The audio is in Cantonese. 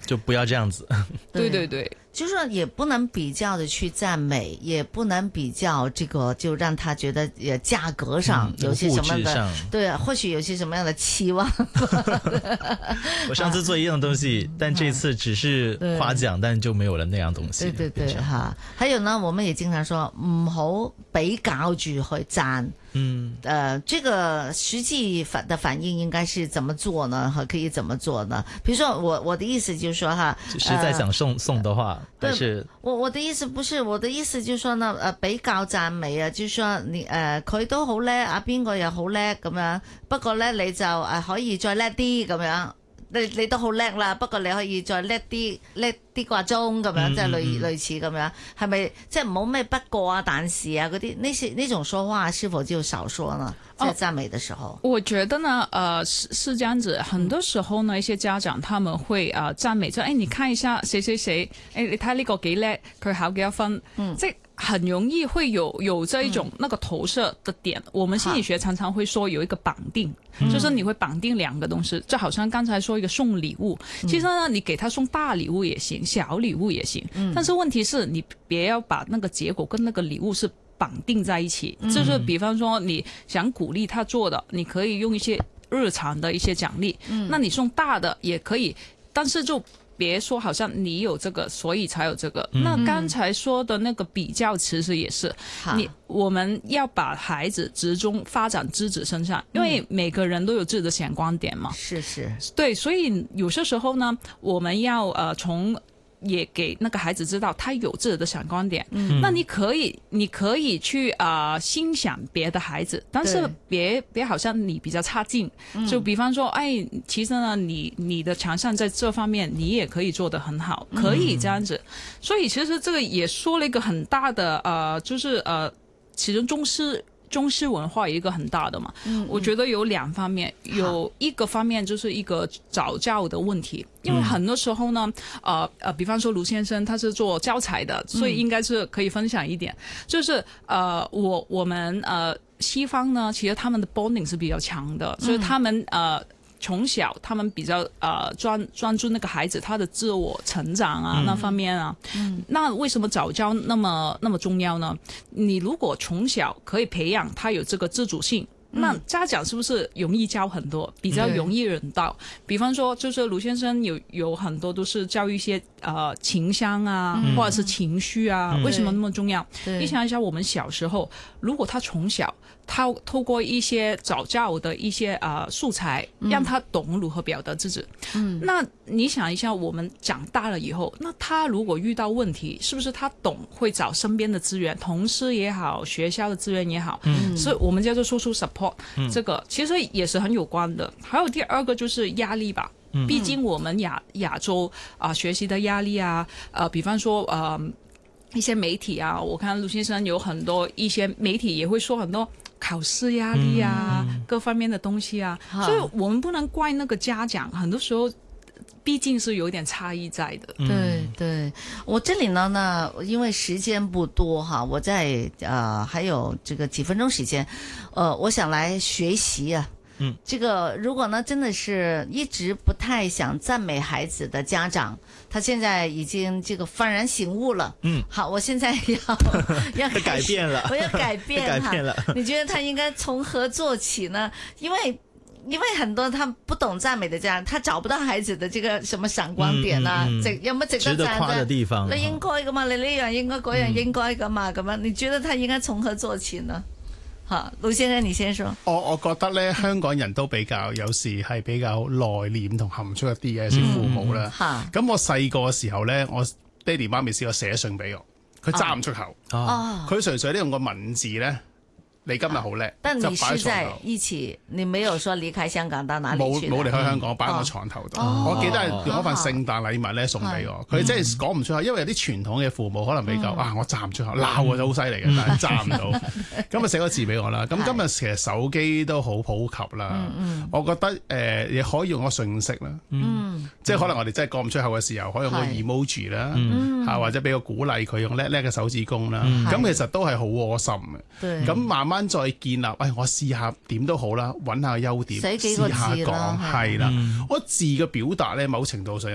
就不要这样子。 对对对， 就是说也不能比较的去赞美，也不能比较这个，就让他觉得价格上有些什么的，对，或许有些什么样的期望。 我上次做一样东西，但这次只是夸奖，但就没有了那样东西。 对对对哈。还有呢，我们也经常说唔好比較住去讚。这个实际的反应应该是怎么做呢？和可以怎么做呢？比如说我的意思就是说哈， 实在想送的话，还是我的意思不是，我的意思就是说呢，比較讚美啊，就是說你佢都好叻，啊邊個又好叻咁樣，不過咧你就可以再叻啲咁樣。你都好叻啦，不過你可以再叻啲掛鐘咁樣，即係類似咁樣，係咪即係唔好咩不過啊、但是啊嗰啲那種說話是否就少說呢？在讚美的時候， 我覺得呢，是這樣子，很多時候呢，一些家長他們會讚美，就你看一下誰誰誰，你睇呢個幾叻，佢考幾多分，即很容易會有這一種那個投射的點。我們心理學常常會說有一個綁定，就是你會綁定兩個東西，就好像剛才說一個送禮物，其實呢，你給他送大禮物也行，小禮物也行，但是問題是你別要把那個結果跟那個禮物是綁定在一起，就是比方說你想鼓勵他做的，你可以用一些日常的一些獎勵，那你送大的也可以，但是就別說好像你有這個所以才有這個，那剛才說的那個比較其實也是我們要把孩子集中發展自己身上，因為每個人都有自己的閃光點嘛， 是對，所以有些時候呢我們要從也給那個孩子知道他有自己的閃光點，那你可以去欣賞別的孩子，但是別好像你比較差勁，就比方說其實呢你的強項在這方面你也可以做得很好，可以這樣子，所以其實這個也說了一個很大的就是其中中式文化有一個很大的嘛，我覺得有兩方面，有一個方面就是一個早教的問題，因為很多時候呢，比方說盧先生他是做教材的，所以應該是可以分享一點，就是我們西方呢，其實他們的 bonding 是比較強的，所以他們從小他們比較專注那個孩子他的自我成長啊那方面啊，那為什麼早教那麼重要呢？你如果從小可以培養他有這個自主性，那家長是不是容易教很多，比較容易引導？比方說，就是盧先生有很多都是教育一些情商啊，或者是情緒啊，為什麼那麼重要？你想一想，我們小時候，如果他從小他透過一些早教的一些素材，讓他懂如何表達自己。那你想一下，我們長大了以後，那他如果遇到問題，是不是他懂會找身邊的資源，同事也好，學校的資源也好，所以我們叫做 social support，這個其實也是很有關的。還有第二個就是壓力吧，畢竟我們亞洲學習的壓力啊，比方說一些媒體啊，我看盧先生有很多一些媒體也會說很多考試壓力啊，各方面的東西啊，所以我們不能怪那個家長，很多時候畢竟是有點差異在的。 對，我這裡呢，因為時間不多哈，我在還有這個幾分鐘時間，我想來學習啊。這個如果呢真的是一直不太想讚美孩子的家長，他現在已經這個幡然醒悟了。好，我現在要改變了， 我要改變改變了。 你覺得他應該從何做起呢？因為很多他不懂讚美的家長，他找不到孩子的這個什麼閃光點啊，有乜值得讚的地方？ 你應該噶嘛，你呢樣應該，嗰樣應該噶嘛，咁樣，你覺得他應該從何做起呢？好，盧先生你先說。 我覺得咧，香港人都比較有時係比較內斂同含蓄一啲嘅，有時父母啦。咁我細個嘅時候咧，我爹哋媽咪試過寫信俾我，佢揸唔出口，佢純粹呢用個文字咧。你今日好叻， 但你是在一起，你沒有說離開香港到哪裡去？ 冇離開香港，擺喺我床頭度。我記得係用一份聖誕禮物咧送俾我。佢真係講唔出口，因為有啲傳統嘅父母可能比較我讚唔出口，鬧我就好犀利嘅，但係讚唔到。咁啊寫個字俾我啦。咁今日其實手機都好普及啦。我覺得亦可以用個訊息啦。即係可能我哋真係講唔出口嘅時候，可以用個 emoji 啦，或者俾個鼓勵佢用叻叻嘅手指公啦。咁其實都係好窩心嘅。咁慢慢再建立，我試下點都好啦，揾下優點，試下講，係啦。我字嘅表達咧，某程度上